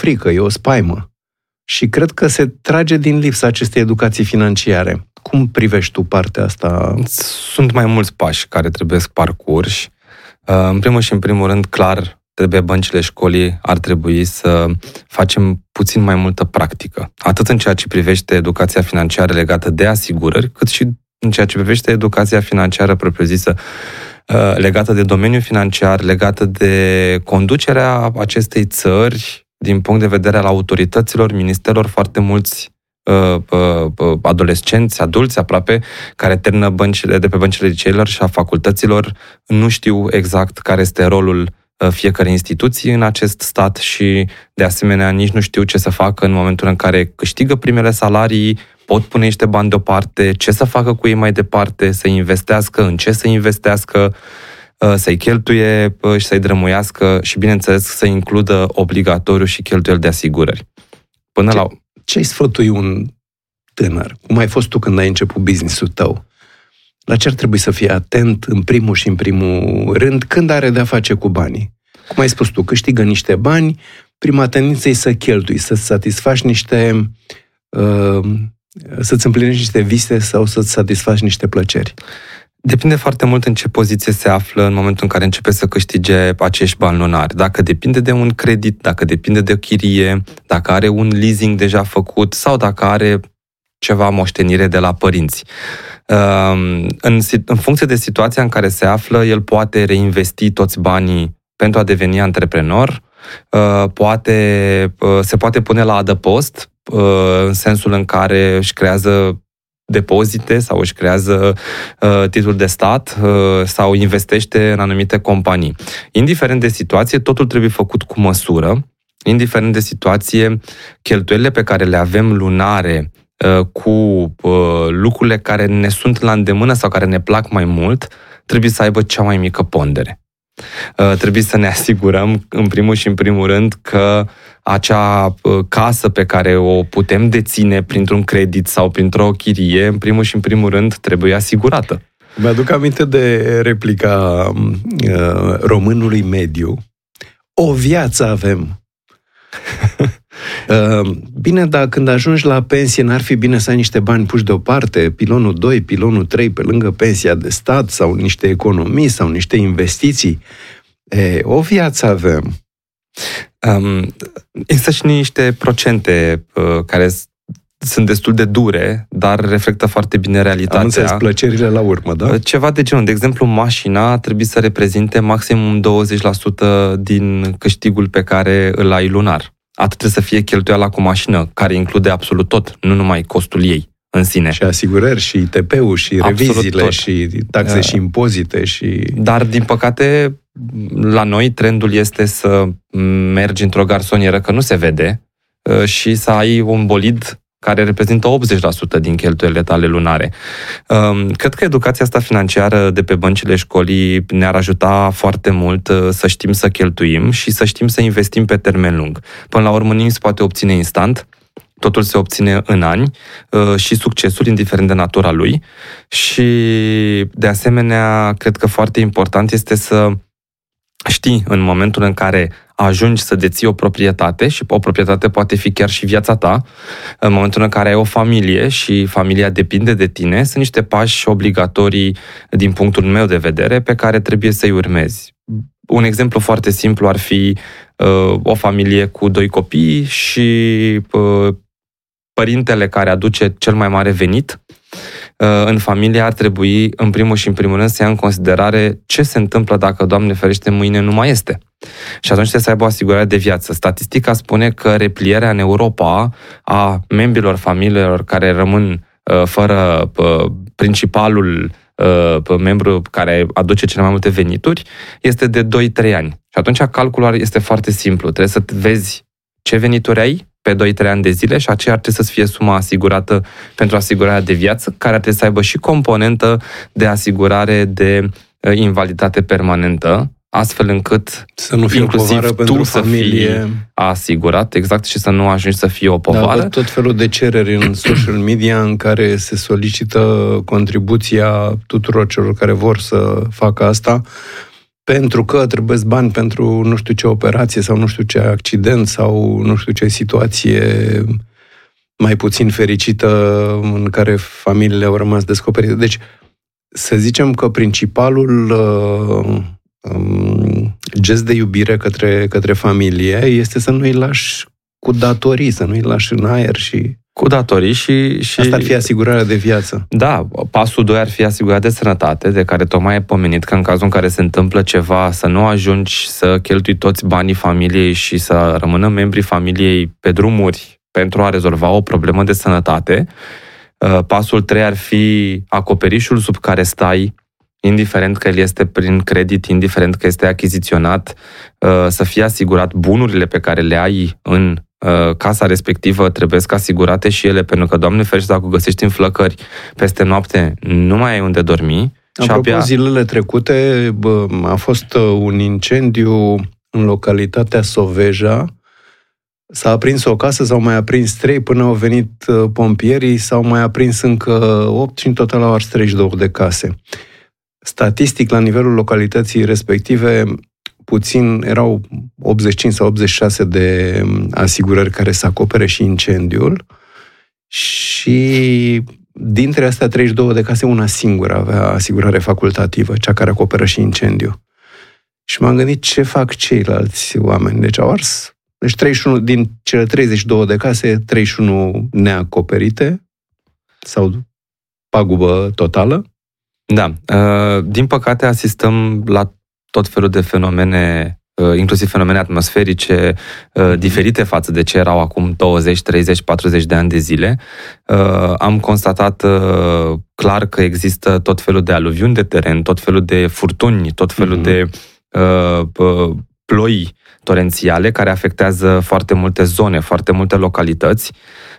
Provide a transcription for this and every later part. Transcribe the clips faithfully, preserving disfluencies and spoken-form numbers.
frică, e o spaimă. Și cred că se trage din lipsa acestei educații financiare. Cum privești tu partea asta? Sunt mai mulți pași care trebuie parcurși. În primul și în primul rând, clar, trebuie băncile școlii, ar trebui să facem puțin mai multă practică. Atât în ceea ce privește educația financiară legată de asigurări, cât și în ceea ce privește educația financiară propriu-zisă legată de domeniul financiar, legată de conducerea acestei țări din punct de vedere al autorităților, ministerilor, foarte mulți uh, uh, adolescenți, adulți aproape, care termină băncile, de pe băncile liceilor și a facultăților, nu știu exact care este rolul uh, fiecărei instituții în acest stat și, de asemenea, nici nu știu ce să facă în momentul în care câștigă primele salarii, pot pune niște bani deoparte, ce să facă cu ei mai departe, să investească, în ce să investească, să-i cheltuie și să-i drămuiască și, bineînțeles, să includă obligatoriu și cheltuieli de asigurări. Până ce, la... Ce-ai sfătui un tânăr? Cum ai fost tu când ai început business-ul tău? La ce ar trebui să fie atent în primul și în primul rând când are de-a face cu banii? Cum ai spus tu, câștigă niște bani, prima tendință e să cheltui, să-ți satisfaci niște... Uh, să-ți împlinești niște vise sau să-ți satisfaci niște plăceri. Depinde foarte mult în ce poziție se află în momentul în care începe să câștige acești bani lunari. Dacă depinde de un credit, dacă depinde de o chirie, dacă are un leasing deja făcut sau dacă are ceva moștenire de la părinți. În, în funcție de situația în care se află, el poate reinvesti toți banii pentru a deveni antreprenor, poate, se poate pune la adăpost, în sensul în care își creează depozite sau își creează uh, titluri de stat uh, sau investește în anumite companii. Indiferent de situație, totul trebuie făcut cu măsură. Indiferent de situație, cheltuielile pe care le avem lunare uh, cu uh, lucrurile care ne sunt la îndemână sau care ne plac mai mult, trebuie să aibă cea mai mică pondere. Uh, trebuie să ne asigurăm, în primul și în primul rând, că acea casă pe care o putem deține printr-un credit sau printr-o chirie, în primul și în primul rând, trebuie asigurată. Mi-aduc aminte de replica uh, românului mediu. O viață avem. uh, bine, dar când ajungi la pensie, n-ar fi bine să ai niște bani puși deoparte, pilonul doi, pilonul trei, pe lângă pensia de stat, sau niște economii, sau niște investiții. E, o viață avem. Um, există și niște procente uh, care sunt destul de dure, dar reflectă foarte bine realitatea. Am înțeles, plăcerile la urmă, da? Ceva de genul. De exemplu, mașina trebuie să reprezinte maximum douăzeci la sută din câștigul pe care îl ai lunar. Atât trebuie să fie cheltuiala cu mașină, care include absolut tot, nu numai costul ei în sine. Și asigurări, și T P-ul, și reviziile, și taxe, uh, și impozite. Și... Dar, din păcate, la noi trendul este să mergi într-o garsonieră, că nu se vede, și să ai un bolid care reprezintă optzeci la sută din cheltuielile tale lunare. Cred că educația asta financiară de pe băncile școlii ne-ar ajuta foarte mult să știm să cheltuim și să știm să investim pe termen lung. Până la urmă, nimic se poate obține instant, totul se obține în ani și succesul, indiferent de natura lui. Și, de asemenea, cred că foarte important este să știi în momentul în care ajungi să deții o proprietate, și o proprietate poate fi chiar și viața ta, în momentul în care ai o familie și familia depinde de tine, sunt niște pași obligatorii din punctul meu de vedere pe care trebuie să-i urmezi. Un exemplu foarte simplu ar fi uh, o familie cu doi copii și uh, părintele care aduce cel mai mare venit în familie ar trebui, în primul și în primul rând, să ia în considerare ce se întâmplă dacă, Doamne ferește, mâine nu mai este. Și atunci trebuie să aibă o asigurare de viață. Statistica spune că replierea în Europa a membrilor familiilor care rămân uh, fără uh, principalul uh, membru care aduce cele mai multe venituri este de doi trei ani. Și atunci calculul este foarte simplu. Trebuie să vezi ce venituri ai pe doi trei ani de zile și aceea ar trebui să fie suma asigurată pentru asigurarea de viață, care ar trebui să aibă și componentă de asigurare de uh, invaliditate permanentă, astfel încât să nu fie inclusiv o povară tu să familie. fii asigurat, exact, și să nu ajungi să fie o povară. Da, tot felul de cereri în social media în care se solicită contribuția tuturor celor care vor să facă asta pentru că trebuie bani pentru nu știu ce operație sau nu știu ce accident sau nu știu ce situație mai puțin fericită în care familiile au rămas descoperite. Deci, să zicem că principalul uh, um, gest de iubire către, către familie este să nu-i lași cu datorii, să nu-i lași în aer și... Cu datorii și, și... Asta ar fi asigurarea de viață. Da, pasul doi ar fi asigurarea de sănătate, de care tocmai ai pomenit că în cazul în care se întâmplă ceva, să nu ajungi să cheltui toți banii familiei și să rămână membrii familiei pe drumuri pentru a rezolva o problemă de sănătate. Pasul trei ar fi acoperișul sub care stai, indiferent că el este prin credit, indiferent că este achiziționat, să fie asigurat bunurile pe care le ai în casa respectivă, trebuie să asigurate și ele, pentru că, Doamne ferește, dacă găsești în flăcări peste noapte, nu mai ai unde dormi. Apropo, abia... zilele trecute bă, a fost un incendiu în localitatea Soveja. S-a aprins o casă, s-au mai aprins trei, până au venit pompierii, s-au mai aprins încă opt și în total au ars treizeci și două de case. Statistic, la nivelul localității respective, puțin, erau optzeci și cinci sau optzeci și șase de asigurări care să acopere și incendiul și dintre astea treizeci și două de case, una singură avea asigurare facultativă, cea care acoperă și incendiu. Și m-am gândit ce fac ceilalți oameni. Deci au ars, deci treizeci și unu din cele treizeci și două de case, treizeci și unu neacoperite sau pagubă totală. Da, din păcate asistăm la tot felul de fenomene, inclusiv fenomene atmosferice diferite față de ce erau acum douăzeci, treizeci, patruzeci de ani de zile. Am constatat clar că există tot felul de aluviuni de teren, tot felul de furtuni, tot felul mm-hmm. de ploi torențiale care afectează foarte multe zone, foarte multe localități.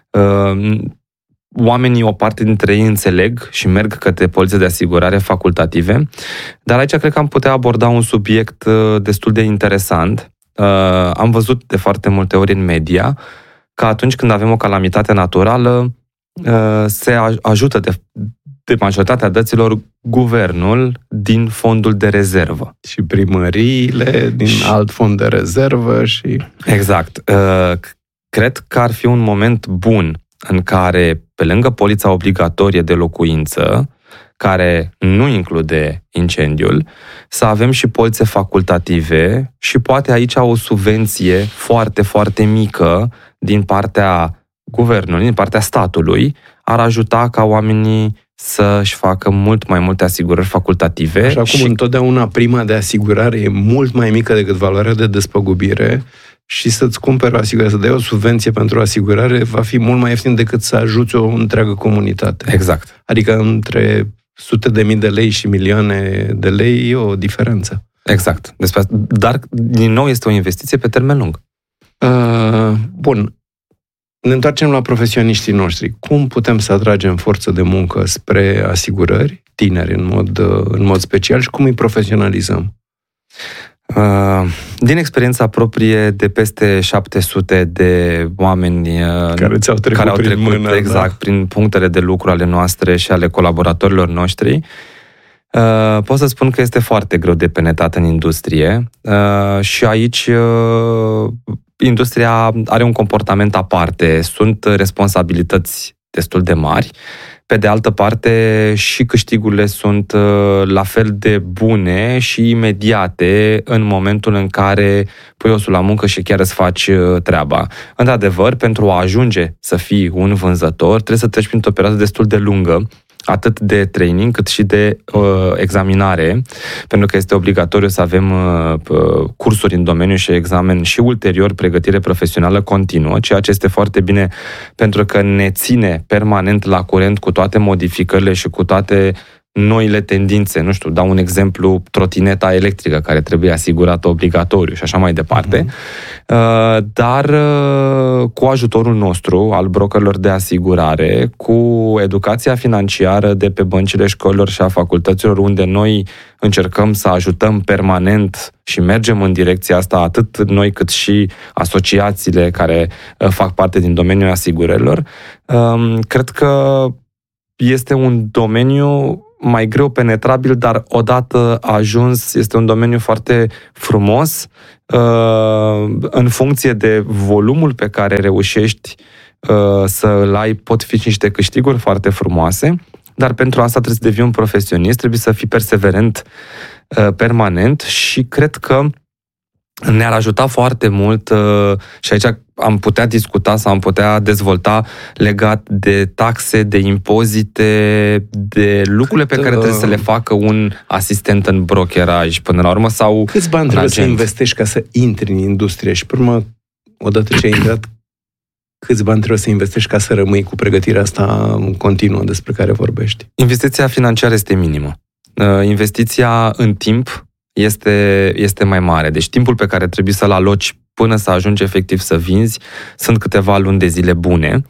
Oamenii, o parte dintre ei înțeleg și merg către polițe de asigurare facultative, dar aici cred că am putea aborda un subiect destul de interesant. Am văzut de foarte multe ori în media că atunci când avem o calamitate naturală, se ajută de, de majoritatea dăților guvernul din fondul de rezervă. Și primăriile din și... alt fond de rezervă și... Exact. Cred că ar fi un moment bun în care, pe lângă polița obligatorie de locuință, care nu include incendiul, să avem și polițe facultative și poate aici o subvenție foarte, foarte mică din partea guvernului, din partea statului, ar ajuta ca oamenii să-și facă mult mai multe asigurări facultative. Așa cum și... întotdeauna prima de asigurare e mult mai mică decât valoarea de despăgubire, și să-ți cumperi o asigurare, să dai o subvenție pentru o asigurare, va fi mult mai ieftin decât să ajuți o întreagă comunitate. Exact. Adică între sute de mii de lei și milioane de lei e o diferență. Exact. Despre asta. Dar, din nou, este o investiție pe termen lung. Uh, bun. Ne întoarcem la profesioniștii noștri. Cum putem să atragem forță de muncă spre asigurări, tineri în mod, în mod special, și cum îi profesionalizăm? Din experiența proprie de peste șapte sute de oameni care, ți-au trecut care au prin trecut mână, exact da. prin punctele de lucru ale noastre și ale colaboratorilor noștri, pot să spun că este foarte greu de penetrat în industrie și aici industria are un comportament aparte, sunt responsabilități destul de mari. Pe de altă parte, și câștigurile sunt la fel de bune și imediate în momentul în care pui osul la muncă și chiar îți faci treaba. Într-adevăr, pentru a ajunge să fii un vânzător, trebuie să treci printr-o perioadă destul de lungă, atât de training cât și de uh, examinare, pentru că este obligatoriu să avem uh, cursuri în domeniu și examen și ulterior pregătire profesională continuă, ceea ce este foarte bine pentru că ne ține permanent la curent cu toate modificările și cu toate noile tendințe. Nu știu, dau un exemplu, trotineta electrică care trebuie asigurată obligatoriu și așa mai departe. Uh-huh. Dar cu ajutorul nostru, al brokerilor de asigurare, cu educația financiară de pe băncile școlilor și a facultăților, unde noi încercăm să ajutăm permanent și mergem în direcția asta, atât noi cât și asociațiile care fac parte din domeniul asigurărilor, cred că este un domeniu mai greu penetrabil, dar odată ajuns, este un domeniu foarte frumos, în funcție de volumul pe care reușești să-l ai, pot fi niște câștiguri foarte frumoase, dar pentru asta trebuie să devii un profesionist, trebuie să fii perseverent permanent și cred că ne-ar ajuta foarte mult și aici am putea discuta sau am putea dezvolta legat de taxe, de impozite, de lucrurile Cât, pe care trebuie să le facă un asistent în brokeraj până la urmă sau câți bani trebuie agent. Să investești ca să intri în industrie și, pe urmă, odată ce ai intrat, câți bani trebuie să investești ca să rămâi cu pregătirea asta continuă despre care vorbești? Investiția financiară este minimă. Investiția în timp este, este mai mare. Deci timpul pe care trebuie să-l aloci până să ajungi efectiv să vinzi sunt câteva luni de zile bune.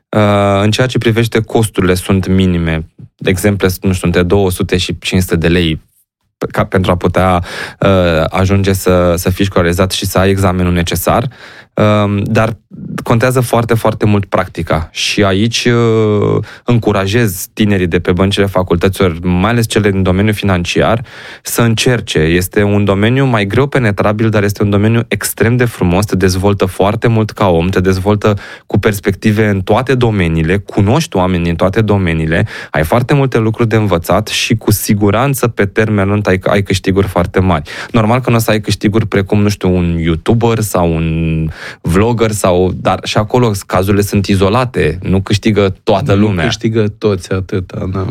În ceea ce privește costurile sunt minime. De exemplu, nu știu, între două sute și cinci sute de lei ca pentru a putea uh, ajunge să, să fii școlarizat și să ai examenul necesar, uh, dar contează foarte, foarte mult practica și aici uh, încurajez tinerii de pe băncile facultăților, mai ales cele din domeniul financiar, să încerce. Este un domeniu mai greu penetrabil, dar este un domeniu extrem de frumos, te dezvoltă foarte mult ca om, te dezvoltă cu perspective în toate domeniile, cunoști oamenii în toate domeniile, ai foarte multe lucruri de învățat și cu siguranță pe termen lung ai, ai câștiguri foarte mari. Normal că nu o să ai câștiguri precum, nu știu, un YouTuber sau un vlogger, sau, dar și acolo cazurile sunt izolate, nu câștigă toată nu lumea. Nu câștigă toți atâta, da.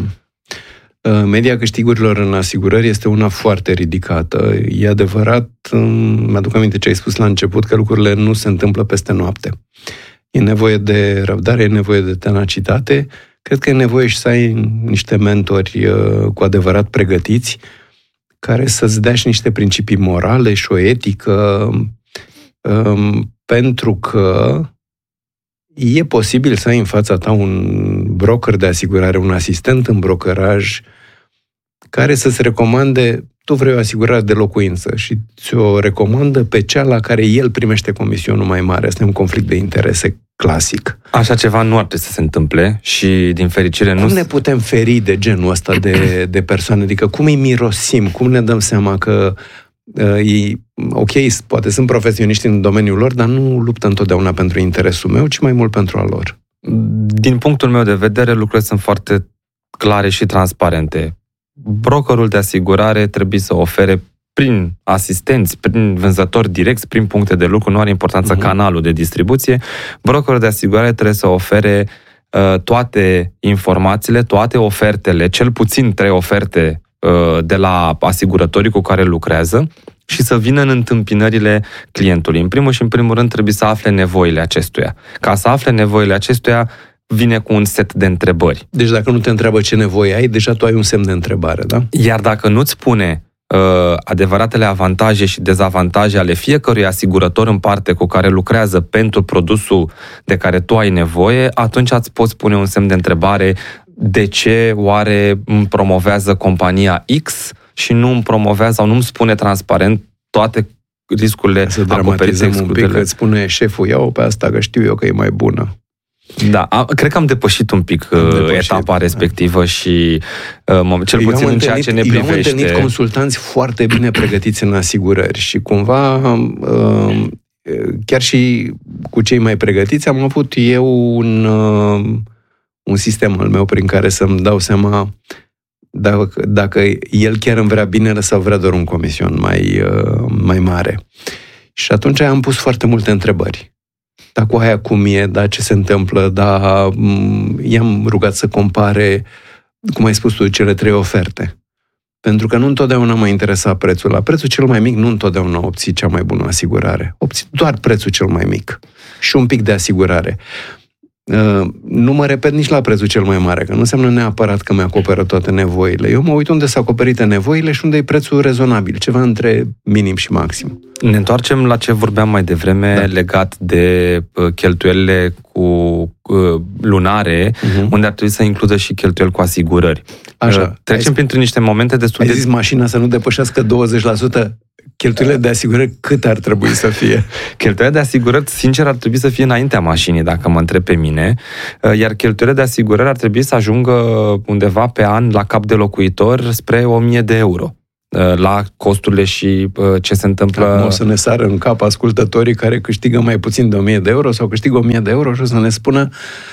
Media câștigurilor în asigurări este una foarte ridicată. E adevărat, mi-aduc aminte ce ai spus la început, că lucrurile nu se întâmplă peste noapte. E nevoie de răbdare, e nevoie de tenacitate. Cred că e nevoie și să ai niște mentori cu adevărat pregătiți, care să-ți dea și niște principii morale și o etică, pentru că e posibil să ai în fața ta un broker de asigurare, un asistent în brokeraj, care să-ți recomande, tu vrei o asigurare de locuință și ți-o recomandă pe cea la care el primește comisionul mai mare. Asta e un conflict de interese clasic. Așa ceva nu ar trebui să se întâmple și, din fericire, cum nu... Cum ne putem feri de genul ăsta de, de persoane? Adică cum îi mirosim? Cum ne dăm seama că uh, ei, ok, poate sunt profesioniști în domeniul lor, dar nu luptă întotdeauna pentru interesul meu, ci mai mult pentru al lor? Din punctul meu de vedere, lucrurile sunt foarte clare și transparente. Brokerul de asigurare trebuie să ofere prin asistenți, prin vânzători direcți, prin puncte de lucru, nu are importanță uh-huh. canalul de distribuție. Brokerul de asigurare trebuie să ofere uh, toate informațiile, toate ofertele, cel puțin trei oferte uh, de la asigurătorii cu care lucrează și să vină în întâmpinările clientului. În primul și în primul rând trebuie să afle nevoile acestuia. Ca să afle nevoile acestuia, vine cu un set de întrebări. Deci dacă nu te întreabă ce nevoie ai, deja tu ai un semn de întrebare, da? Iar dacă nu-ți spune uh, adevăratele avantaje și dezavantaje ale fiecărui asigurător în parte cu care lucrează pentru produsul de care tu ai nevoie, atunci îți poți pune un semn de întrebare: de ce oare îmi promovează compania X și nu îmi promovează sau nu îmi spune transparent toate riscurile să acoperite, un pic, că îți spune șeful, ia-o pe asta că știu eu că e mai bună. Da, a, cred că am depășit un pic am depășit, etapa respectivă da. și uh, cel puțin în ceea ce ne privește. Eu am întâlnit consultanți foarte bine pregătiți în asigurări și cumva uh, chiar și cu cei mai pregătiți am avut eu un, uh, un sistem al meu prin care să-mi dau seama dacă, dacă el chiar îmi vrea binele sau vrea doar un comision mai, uh, mai mare. Și atunci am pus foarte multe întrebări. Dar cu aia cum e, da, ce se întâmplă, da, i-am rugat să compare, cum ai spus tu, cele trei oferte. Pentru că nu întotdeauna m-a interesat prețul. La prețul cel mai mic nu întotdeauna obții cea mai bună asigurare. Obții doar prețul cel mai mic și un pic de asigurare. Uh, nu mă repet nici la prețul cel mai mare, că nu înseamnă neapărat că mi-acoperă toate nevoile. Eu mă uit unde sunt acoperite nevoile și unde e prețul rezonabil, ceva între minim și maxim. Ne întoarcem la ce vorbeam mai devreme, da. legat de uh, cheltuielile cu uh, lunare, uh-huh. unde ar trebui să includă și cheltuieli cu asigurări. Așa. Uh, trecem ai printre niște momente destul ai de... zis mașina să nu depășească douăzeci la sută. cheltuielile de asigurări cât ar trebui să fie? Cheltuielile de asigurări, sincer, ar trebui să fie înaintea mașinii, dacă mă întreb pe mine, iar cheltuielile de asigurări ar trebui să ajungă undeva pe an la cap de locuitor spre o mie de euro. La costurile și ce se întâmplă... Acum o să ne sară în cap ascultătorii care câștigă mai puțin de o mie de euro sau câștigă o mie de euro și o să ne spună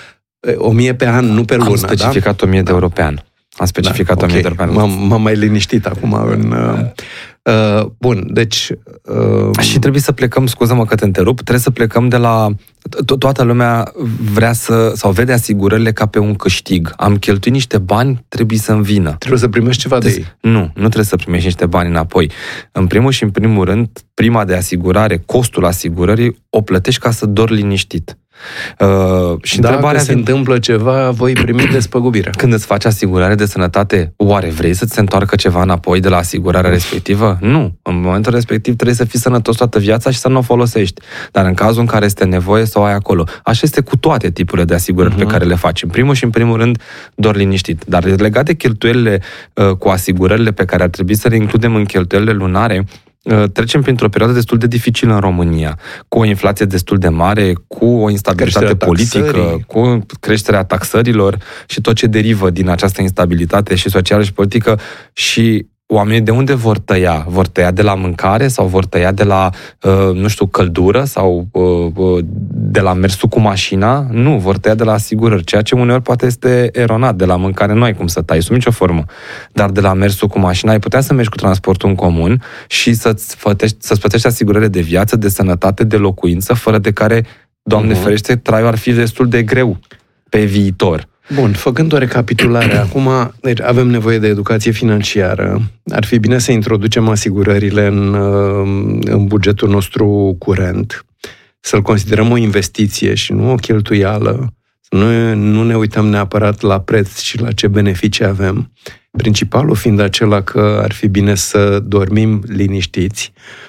o mie pe an, nu pe lună. Am specificat da? o mie de euro pe an. Am specificat da, o mie okay. de euro pe an. M-am, m-am mai liniștit acum. În, uh, uh, bun, deci... Uh... Și trebuie să plecăm, scuză-mă că te întrerup, trebuie să plecăm de la... To- toată lumea vrea să... sau vede asigurările ca pe un câștig. Am cheltuit niște bani, trebuie să-mi vină. Trebuie să primești ceva trebuie, de ei. Nu, nu trebuie să primești niște bani înapoi. În primul și în primul rând, prima de asigurare, costul asigurării, o plătești ca să dormi liniștit. Uh, și Dacă întrebarea se vine... întâmplă ceva, voi primi despăgubire. Când îți faci asigurare de sănătate, oare vrei să-ți se întoarcă ceva înapoi de la asigurarea respectivă? Nu. În momentul respectiv trebuie să fii sănătos toată viața și să nu o folosești. Dar în cazul în care este nevoie, să o ai acolo. Așa este cu toate tipurile de asigurări uh-huh. pe care le faci. În primul și în primul rând, doar liniștit. Dar legat de cheltuielile uh, cu asigurările pe care ar trebui să le includem în cheltuielile lunare, trecem printr-o perioadă destul de dificilă în România, cu o inflație destul de mare, cu o instabilitate politică, taxării. Cu creșterea taxărilor și tot ce derivă din această instabilitate și socială și politică. Și oamenii de unde vor tăia? Vor tăia de la mâncare sau vor tăia de la, uh, nu știu, căldură sau uh, de la mersul cu mașina? Nu, vor tăia de la asigurări, ceea ce uneori poate este eronat. De la mâncare nu ai cum să tai, sub nicio formă. Dar de la mersul cu mașina ai putea să mergi cu transportul în comun și să-ți plătești, să-ți plătești asigurările de viață, de sănătate, de locuință, fără de care, Doamne uh-huh. ferește, traiul ar fi destul de greu pe viitor. Bun, făcând o recapitulare, acum deci avem nevoie de educație financiară. Ar fi bine să introducem asigurările în, în bugetul nostru curent, să-l considerăm o investiție și nu o cheltuială, să nu, nu ne uităm neapărat la preț și la ce beneficii avem. Principalul fiind acela că ar fi bine să dormim liniștiți.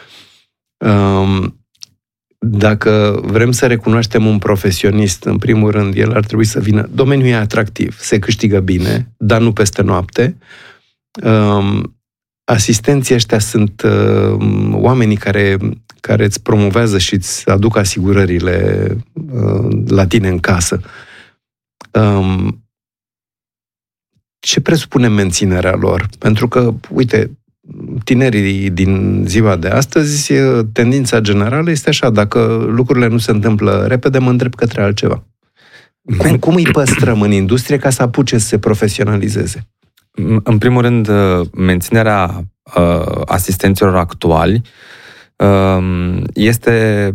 Um, Dacă vrem să recunoaștem un profesionist, în primul rând, el ar trebui să vină... Domeniul e atractiv, se câștigă bine, dar nu peste noapte. Um, asistenții ăștia sunt um, oamenii care, care îți promovează și îți aduc asigurările uh, la tine în casă. Um, ce presupune menținerea lor? Pentru că, uite... Tinerii din ziua de astăzi, tendința generală este așa, dacă lucrurile nu se întâmplă repede, mă îndrept către altceva. Cum, cum îi păstrăm în industrie ca să apuce să se profesionalizeze? În primul rând, menținerea uh, asistenților actuali uh, este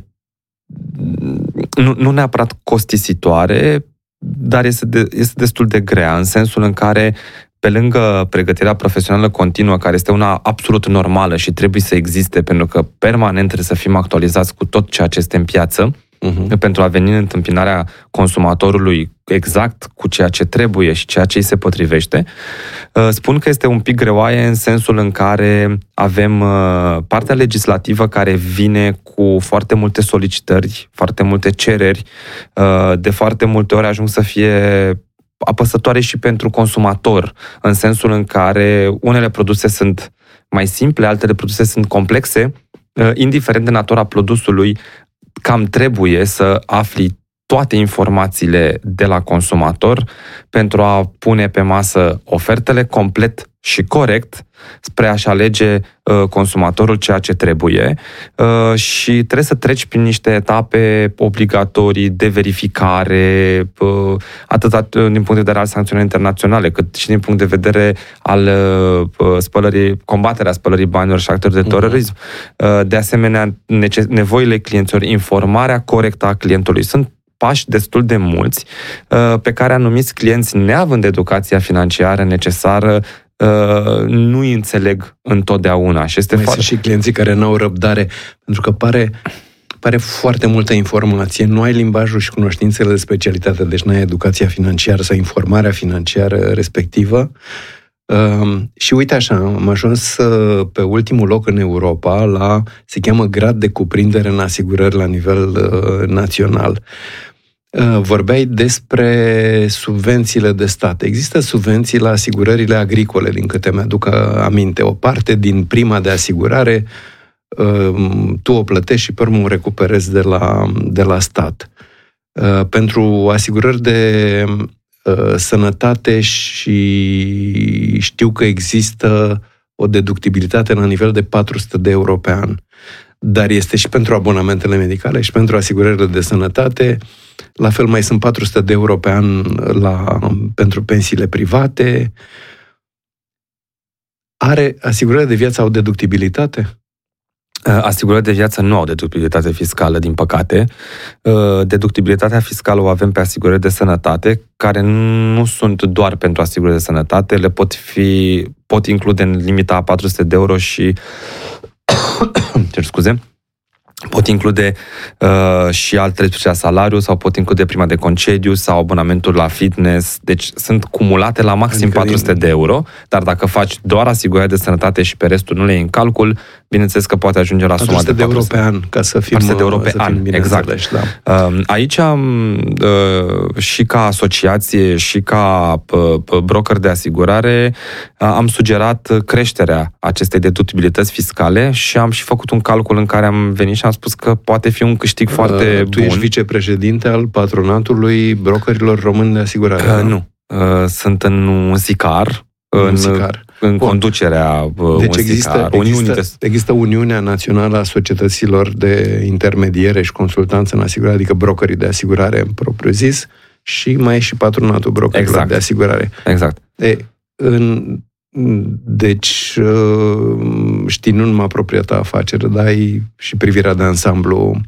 nu, nu neapărat costisitoare, dar este, de, este destul de grea, în sensul în care pe lângă pregătirea profesională continuă, care este una absolut normală și trebuie să existe, pentru că permanent trebuie să fim actualizați cu tot ceea ce este în piață, uh-huh. pentru a veni în întâmpinarea consumatorului exact cu ceea ce trebuie și ceea ce îi se potrivește. Spun că este un pic greoaie în sensul în care avem partea legislativă care vine cu foarte multe solicitări, foarte multe cereri, de foarte multe ori ajung să fie apăsătoare și pentru consumator, în sensul în care unele produse sunt mai simple, altele produse sunt complexe, indiferent de natura produsului, cam trebuie să afli toate informațiile de la consumator pentru a pune pe masă ofertele complet și corect spre a-și alege uh, consumatorul ceea ce trebuie uh, și trebuie să treci prin niște etape obligatorii de verificare, uh, atât din punct de vedere al sancțiunilor internaționale, cât și din punct de vedere al uh, spălării, combaterea spălării banilor și actelor de terorism. Uh, de asemenea, nece- nevoile clienților, informarea corectă a clientului. Sunt pași destul de mulți pe care anumiți clienți, neavând educația financiară necesară, nu îi înțeleg întotdeauna. Și este mai foarte... sunt și clienții care n-au răbdare, pentru că pare, pare foarte multă informație, nu ai limbajul și cunoștințele de specialitate, deci nu ai educația financiară sau informarea financiară respectivă. Uh, și uite așa, am ajuns uh, pe ultimul loc în Europa la, se cheamă grad de cuprindere în asigurări la nivel uh, național. Uh, vorbeai despre subvențiile de stat. Există subvenții la asigurările agricole, din câte mi-aduc aminte. O parte din prima de asigurare tu o plătești și pe urmă o recuperezi de la, de la stat. Pentru asigurări de sănătate și știu că există o deductibilitate la nivel de patru sute de euro pe an. Dar este și pentru abonamentele medicale și pentru asigurările de sănătate. La fel mai sunt patru sute de euro pe an la, pentru pensiile private. Are asigurările de viață au deductibilitate? Asigurările de viață nu au deductibilitate fiscală, din păcate. Deductibilitatea fiscală o avem pe asigurări de sănătate, care nu sunt doar pentru asigurări de sănătate, le pot fi, pot include în limita a patru sute de euro și cer scuze, pot include uh, și alt treisprezece la salariu sau pot include prima de concediu sau abonamentul la fitness. Deci sunt cumulate la maxim adică patru sute de euro, dar dacă faci doar asigurare de sănătate și pe restul nu le iei în calcul, bineînțeles că poate ajunge la suma de patru sute de euro pe an, ca să fim, de euro pe an, exact. Înțeleși, da. Aici, și ca asociație, și ca broker de asigurare, am sugerat creșterea acestei deductibilități fiscale și am și făcut un calcul în care am venit și am spus că poate fi un câștig foarte tu bun. Tu ești vicepreședinte al patronatului brokerilor români de asigurare, uh, Nu. Uh, sunt în un SICAR, în, în, SICAR. în conducerea uh, deci un există, SICAR. Există, de... există Uniunea Națională a Societăților de Intermediere și Consultanță în Asigurare, adică brokerii de asigurare în propriu zis, și mai e și patronatul brokerilor exact. de asigurare. Exact. E, în... Deci, știi, nu numai propria ta afacere, dar ai și privirea de ansamblu.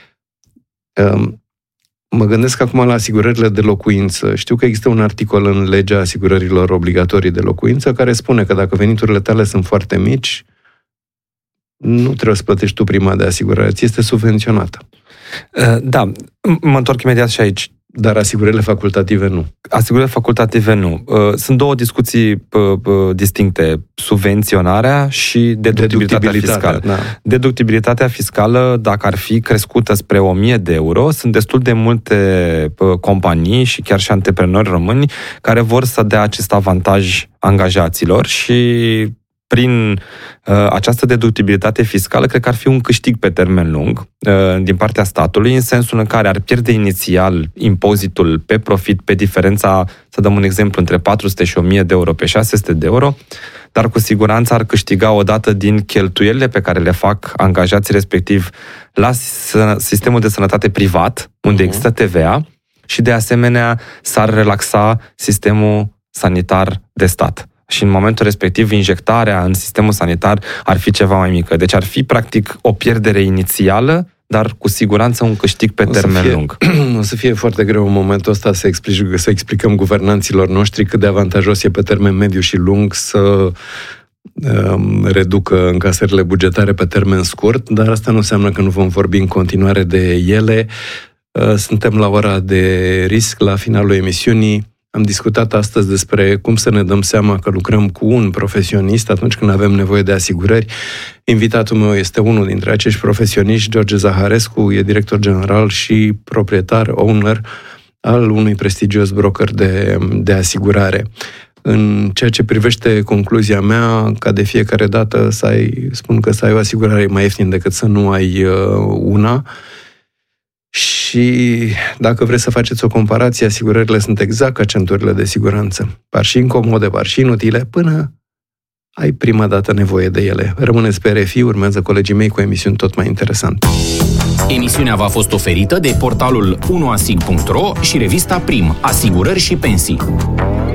Mă gândesc acum la asigurările de locuință. Știu că există un articol în legea asigurărilor obligatorii de locuință care spune că dacă veniturile tale sunt foarte mici, nu trebuie să plătești tu prima de asigurare, ți este subvenționată. Da, mă întorc imediat și aici. Dar asigurările facultative nu. Asigurările facultative nu. Sunt două discuții distincte. Subvenționarea și deductibilitatea fiscală. Da. Deductibilitatea fiscală, dacă ar fi crescută spre o mie de euro, sunt destul de multe companii și chiar și antreprenori români care vor să dea acest avantaj angajaților și prin uh, această deductibilitate fiscală, cred că ar fi un câștig pe termen lung uh, din partea statului, în sensul în care ar pierde inițial impozitul pe profit, pe diferența, să dăm un exemplu, între patru sute și o mie de euro pe șase sute de euro, dar cu siguranță ar câștiga o dată din cheltuielile pe care le fac angajații respectiv la sistemul de sănătate privat, unde uh-huh. există T V A, și de asemenea s-ar relaxa sistemul sanitar de stat. Și în momentul respectiv, injectarea în sistemul sanitar ar fi ceva mai mică. Deci ar fi, practic, o pierdere inițială, dar cu siguranță un câștig pe o termen fie, lung. O să fie foarte greu în momentul ăsta să, explic, să explicăm guvernanților noștri cât de avantajos e pe termen mediu și lung să um, reducă încasările bugetare pe termen scurt, dar asta nu înseamnă că nu vom vorbi în continuare de ele. Uh, suntem la ora de risc, la finalul emisiunii. Am discutat astăzi despre cum să ne dăm seama că lucrăm cu un profesionist atunci când avem nevoie de asigurări. Invitatul meu este unul dintre acești profesioniști, George Zaharescu, e director general și proprietar, owner al unui prestigios broker de, de asigurare. În ceea ce privește concluzia mea, ca de fiecare dată să ai, spun că să ai o asigurare e mai ieftin decât să nu ai una. Și dacă vreți să faceți o comparație, asigurările sunt exact ca centurile de siguranță. Par și incomode, par și inutile, până ai prima dată nevoie de ele. Rămâneți pe R F I, urmează colegii mei cu emisiuni tot mai interesante. Emisiunea v-a fost oferită de portalul unu asig punct ro și revista Prim, Asigurări și Pensii.